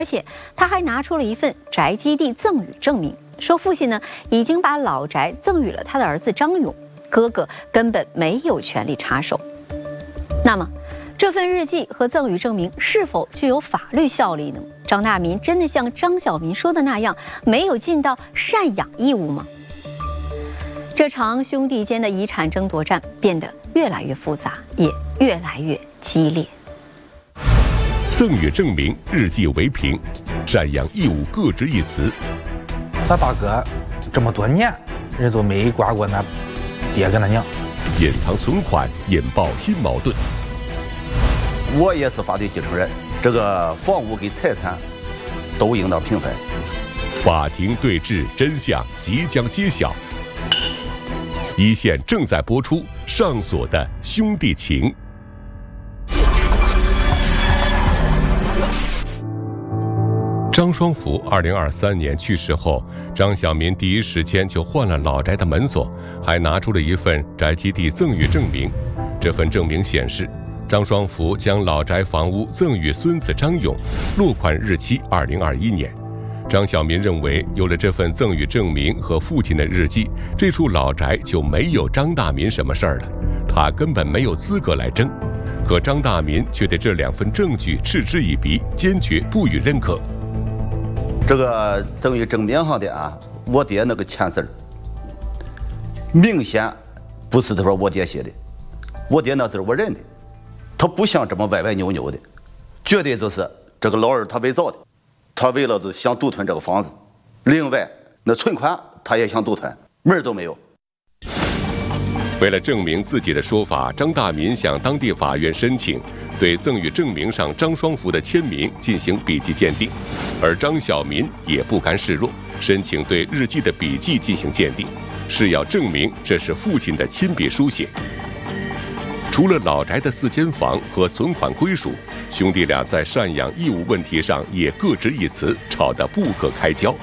而且他还拿出了一份宅基地赠与证明，说父亲呢已经把老宅赠与了他的儿子张勇，哥哥根本没有权利插手。那么，这份日记和赠与证明是否具有法律效力呢？张大民真的像张小民说的那样，没有尽到赡养义务吗？这场兄弟间的遗产争夺战变得越来越复杂，也越来越激烈。 赠与证明、日记为凭，赡养义务各执一词。 他大哥这么多年，人都没管过那爹跟他娘。 隐藏存款，引爆新矛盾。 我也是法定继承人，这个房屋跟财产都应当平分。 法庭对峙，真相即将揭晓。一线正在播出上锁的兄弟情。张双福2023年去世后，张小民第一时间就换了老宅的门锁，还拿出了一份宅基地赠与证明。这份证明显示，张双福将老宅房屋赠与孙子张勇，落款日期2021年。张小民认为，有了这份赠与证明和父亲的日记，这处老宅就没有张大民什么事儿了，他根本没有资格来争。可张大民却对这两份证据嗤之以鼻，坚决不予认可。 这个赠与证明上的啊，我爹那个签字明显不是他说我爹写的，我爹那字我认的，他不像这么歪歪扭扭的，绝对就是这个老二他伪造的，他为了是想独吞这个房子，另外那存款他也想独吞，门儿都没有。 为了证明自己的说法，张大民向当地法院申请对赠与证明上张双福的签名进行笔迹鉴定，而张小民也不甘示弱，申请对日记的笔迹进行鉴定，是要证明这是父亲的亲笔书写。除了老宅的4间房和存款归属，兄弟俩在赡养义务问题上也各执一词，吵得不可开交。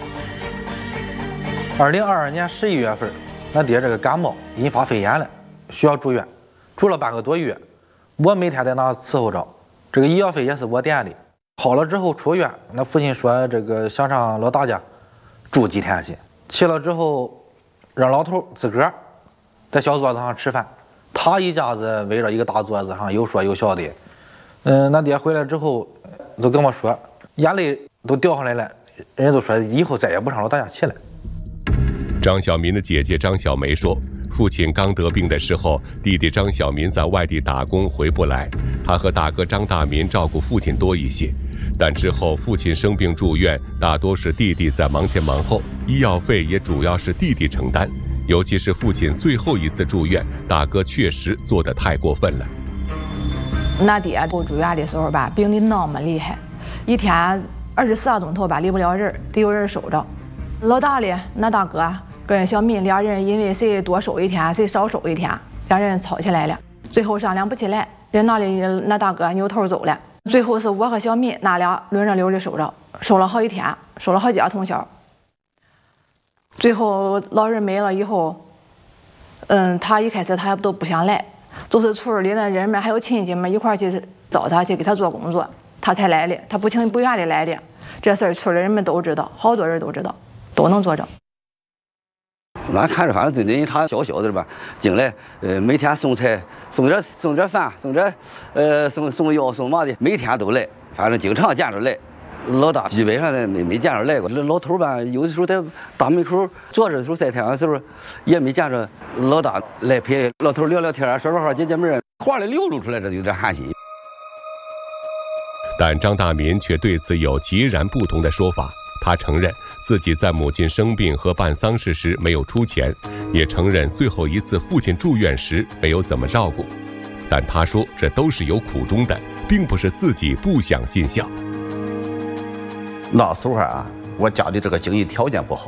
2022年11月份，俺爹这个感冒引发肺炎了，需要住院，住了半个多月。我每天在那伺候着，这个医药费也是我垫的。好了之后出院，那父亲说这个想上老大家住几天去。去了之后，让老头自个儿在小桌子上吃饭，他一家子围着一个大桌子上有说有笑的。俺爹回来之后都跟我说，眼泪都掉下来了，人家都说以后再也不上老大家去了。 张小民的姐姐张小梅说，父亲刚得病的时候，弟弟张小民在外地打工回不来，他和大哥张大民照顾父亲多一些。但之后父亲生病住院，大多是弟弟在忙前忙后，医药费也主要是弟弟承担。尤其是父亲最后一次住院，大哥确实做得太过分了。 俺爹不住院的时候吧，病得那么厉害，一天24个钟头吧离不了人，得有人守着。老大的那大哥跟小民俩人因为谁多收一天谁少收一天，两人吵起来了，最后商量不起来，人那里那大哥扭头走了，最后是我和小民那俩轮着溜的收着，收了好几天，收了好几家通宵。最后老人没了以后，他一开始他都不想来，就是村里的人们还有亲戚们一块去找他去给他做工作，他才来的，他不情不愿的来的。这事儿村里人们都知道，好多人都知道，都能作证。 俺看着反正最近他小小的吧，进来每天送菜、送点饭、送药、送嘛的，每天都来，反正经常见着来。老大基本上没见着来过。老头吧，有的时候在大门口坐着的时候晒太阳的时候，也没见着老大来陪老头聊聊天、说说话、解解闷，话里流露出来，这有点寒心。 但张大民却对此有截然不同的说法。他承认自己在母亲生病和办丧事时没有出钱，也承认最后一次父亲住院时没有怎么照顾，但他说这都是有苦衷的，并不是自己不想尽孝。 那时候啊，我家里这个经济条件不好，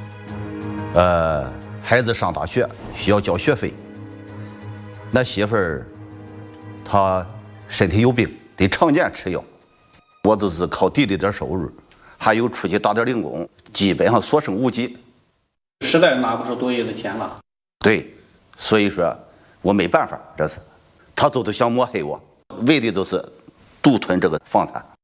孩子上大学需要交学费，那媳妇儿她身体有病，得常年吃药，我就是靠弟弟点收入，还有出去打点零工，基本上所剩无几， 实在拿不出多余的钱了。 对，所以说我没办法，这是他就是想抹黑我，为的就是独吞这个房产。